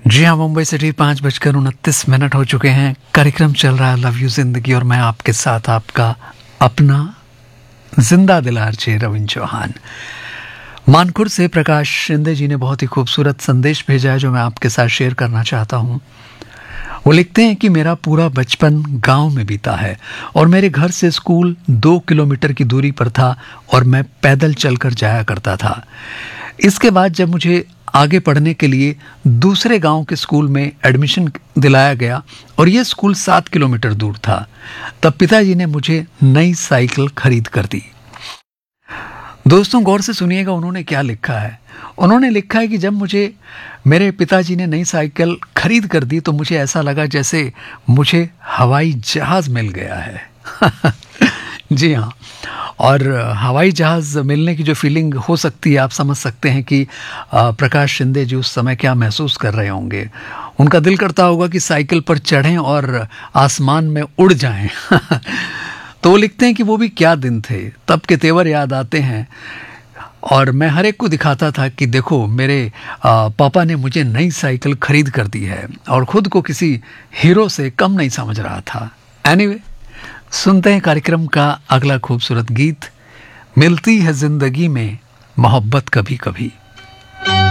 जी हाँ, मुंबई सिटी 5:29 हो चुके हैं। कार्यक्रम चल रहा है लव यू जिंदगी और मैं आपके साथ आपका अपना जिंदा दिलार चे रविंद्र चौहान। मानकुर से प्रकाश शिंदे जी ने बहुत ही खूबसूरत संदेश भेजा है जो मैं आपके साथ शेयर करना चाहता हूँ। वो लिखते हैं कि मेरा पूरा बचपन गांव में बीता है और मेरे घर से स्कूल 2 किलोमीटर की दूरी पर था और मैं पैदल चलकर जाया करता था। इसके बाद जब मुझे आगे पढ़ने के लिए दूसरे गांव के स्कूल में एडमिशन दिलाया गया और ये स्कूल 7 किलोमीटर दूर था, तब पिताजी ने मुझे नई साइकिल खरीद कर दी। दोस्तों गौर से सुनिएगा उन्होंने क्या लिखा है। उन्होंने लिखा है कि जब मुझे मेरे पिताजी ने नई साइकिल खरीद कर दी तो मुझे ऐसा लगा जैसे मुझे हवाई जहाज मिल गया है। जी हाँ, और हवाई जहाज मिलने की जो फीलिंग हो सकती है आप समझ सकते हैं कि प्रकाश शिंदे जी उस समय क्या महसूस कर रहे होंगे। उनका दिल करता होगा कि साइकिल पर चढ़ें और आसमान में उड़ जाएं। तो वो लिखते हैं कि वो भी क्या दिन थे, तब के तेवर याद आते हैं और मैं हर एक को दिखाता था कि देखो मेरे पापा ने मुझे नई साइकिल खरीद कर दी है और खुद को किसी हीरो से कम नहीं समझ रहा था। एनीवे, सुनते हैं कार्यक्रम का अगला खूबसूरत गीत। मिलती है जिंदगी में मोहब्बत कभी कभी।